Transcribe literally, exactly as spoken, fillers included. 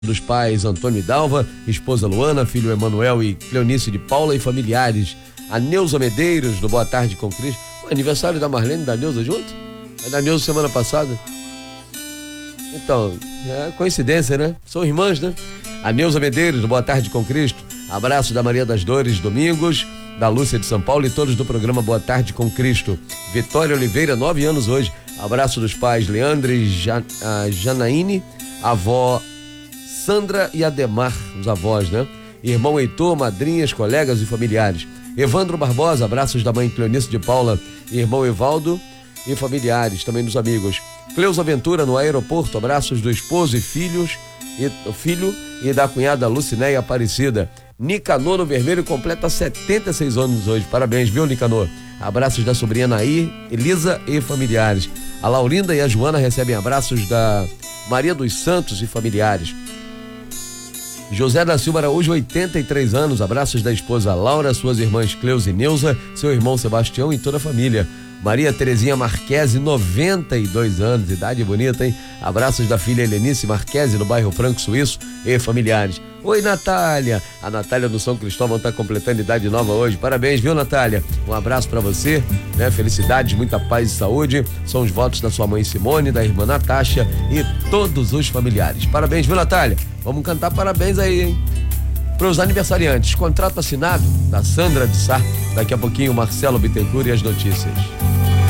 Dos pais Antônio e Dalva, esposa Luana, filho Emanuel e Cleonice de Paula e familiares. A Neuza Medeiros, do Boa Tarde com Cristo. O aniversário da Marlene e da Neuza junto? É da Neuza semana passada. Então, é coincidência, né? São irmãs, né? A Neuza Medeiros, do Boa Tarde com Cristo. Abraço da Maria das Dores Domingos, da Lúcia de São Paulo e todos do programa Boa Tarde com Cristo. Vitória Oliveira, nove anos hoje. Abraço dos pais Leandro e Jan, a Janaíne, a avó Sandra e Ademar, os avós, né? Irmão Heitor, madrinhas, colegas e familiares. Evandro Barbosa, abraços da mãe Cleonice de Paula, irmão Evaldo e familiares, também dos amigos. Cleusa Ventura no aeroporto, abraços do esposo e filhos, e, filho e da cunhada Lucinéia Aparecida. Nicanor no Vermelho completa setenta e seis anos hoje, parabéns, viu, Nicanor? Abraços da sobrinha Nair, Elisa e familiares. A Laurinda e a Joana recebem abraços da Maria dos Santos e familiares. José da Silva Araújo, oitenta e três anos, abraços da esposa Laura, suas irmãs Cleusa e Neuza, seu irmão Sebastião e toda a família. Maria Terezinha Marquese, noventa e dois anos, idade bonita, hein? Abraços da filha Helenice Marquese, no bairro Franco Suíço e familiares. Oi, Natália. A Natália do São Cristóvão está completando idade nova hoje. Parabéns, viu, Natália? Um abraço para você, né? Felicidades, muita paz e saúde. São os votos da sua mãe Simone, da irmã Natasha e todos os familiares. Parabéns, viu, Natália? Vamos cantar parabéns aí, hein? Para os aniversariantes, contrato assinado da Sandra de Sá. Daqui a pouquinho, Marcelo Bittencourt e as notícias.